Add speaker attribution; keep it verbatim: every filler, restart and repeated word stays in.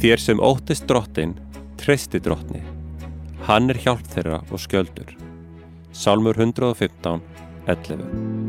Speaker 1: Þér sem óttist drottinn, treysti drottni. Hann er hjálp þeirra og skjöldur. Sálmur hundrað og fimmtán, ellefu.